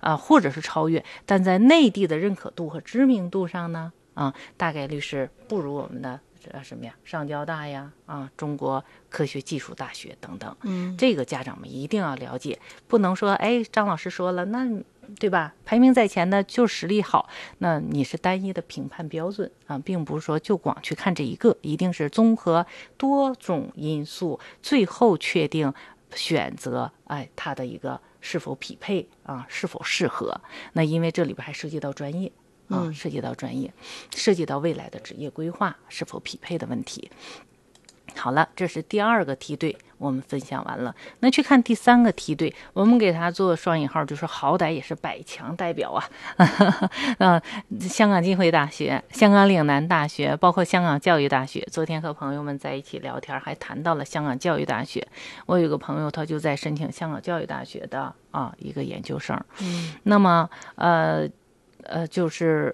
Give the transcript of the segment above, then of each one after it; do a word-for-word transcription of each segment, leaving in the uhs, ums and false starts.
啊，或者是超越，但在内地的认可度和知名度上呢，啊，大概率是不如我们的呃什么呀，上交大呀，啊，中国科学技术大学等等。 嗯， 这个家长们一定要了解，不能说哎，张老师说了，那对吧？排名在前的就实力好，那你是单一的评判标准啊，并不是说就光去看这一个，一定是综合多种因素，最后确定选择哎它的一个是否匹配啊，是否适合。那因为这里边还涉及到专业啊，涉及到专业，涉及到未来的职业规划是否匹配的问题。好了，这是第二个梯队，我们分享完了。那去看第三个梯队，我们给他做双引号，就是好歹也是百强代表啊。呃，香港浸会大学、香港岭南大学，包括香港教育大学。昨天和朋友们在一起聊天，还谈到了香港教育大学。我有个朋友，他就在申请香港教育大学的啊一个研究生。 嗯， 那么呃呃就是。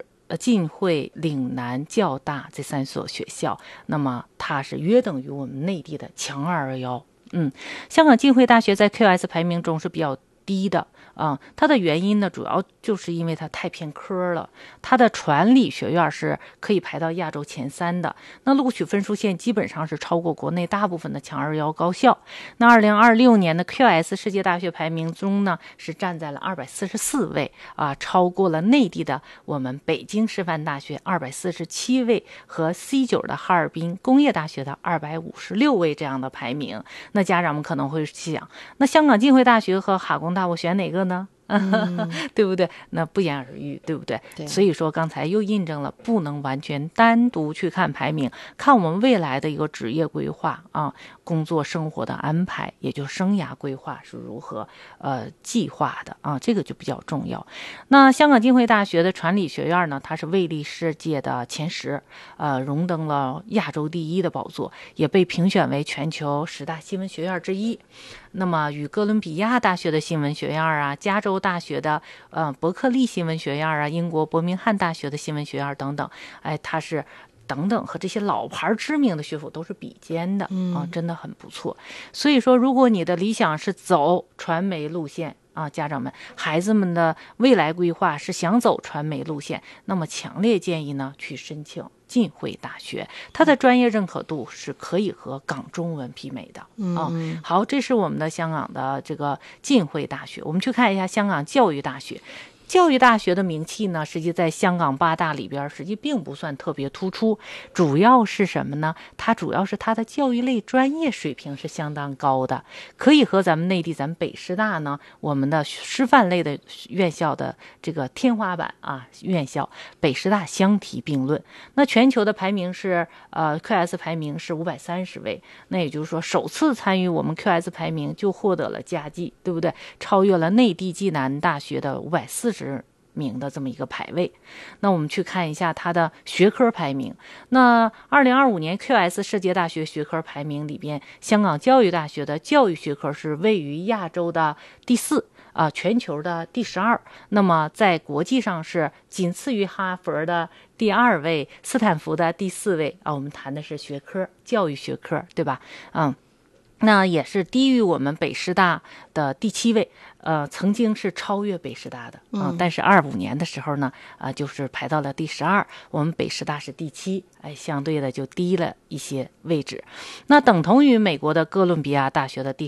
呃，浸会、岭南、教大这三所学校，那么它是约等于我们内地的强二二幺。嗯，香港浸会大学在 Q S 排名中是比较低的啊、嗯，它的原因呢，主要就是因为它太偏科了。它的传理学院是可以排到亚洲前三的，那录取分数线基本上是超过国内大部分的强二幺高校。那二零二六年的 Q S 世界大学排名中呢，是站在了二百四十四位啊，超过了内地的我们北京师范大学二百四十七位和 C 九的哈尔滨工业大学的二百五十六位这样的排名。那家长们可能会想，那香港浸会大学和哈工大我选哪个呢？ 嗯、 对不对？那不言而喻，对不对？ 对， 所以说刚才又印证了不能完全单独去看排名，看我们未来的一个职业规划啊，工作生活的安排，也就生涯规划是如何呃计划的啊，这个就比较重要。那香港浸会大学的传理学院呢，它是位列世界的前十，呃，荣登了亚洲第一的宝座，也被评选为全球十大新闻学院之一。那么与哥伦比亚大学的新闻学院啊，加州大学的呃伯克利新闻学院啊，英国伯明翰大学的新闻学院等等，哎，它是等等和这些老牌知名的学府都是比肩的啊，真的很不错。所以说，如果你的理想是走传媒路线啊，家长们、孩子们的未来规划是想走传媒路线，那么强烈建议呢去申请浸会大学，它的专业认可度是可以和港中文媲美的啊。好，这是我们的香港的这个浸会大学。我们去看一下香港教育大学。教育大学的名气呢，实际在香港八大里边，实际并不算特别突出。主要是什么呢？它主要是它的教育类专业水平是相当高的，可以和咱们内地咱们北师大呢，我们的师范类的院校的这个天花板啊院校北师大相提并论。那全球的排名是呃 Q S 排名是五百三十位，那也就是说首次参与我们 Q S 排名就获得了佳绩，对不对？超越了内地暨南大学的五百四十名的这么一个排位。那我们去看一下它的学科排名。那二零二五年 Q S 世界大学学科排名里边，香港教育大学的教育学科是位于亚洲的第四啊、呃，全球的第十二。那么在国际上是仅次于哈佛的第二位，斯坦福的第四位啊。我们谈的是学科，教育学科，对吧？嗯。那也是低于我们北师大的第七位，呃，曾经是超越北师大的啊、呃，但是二五年的时候呢，啊、呃，就是排到了第十二，我们北师大是第七，哎，相对的就低了一些位置，那等同于美国的哥伦比亚大学的第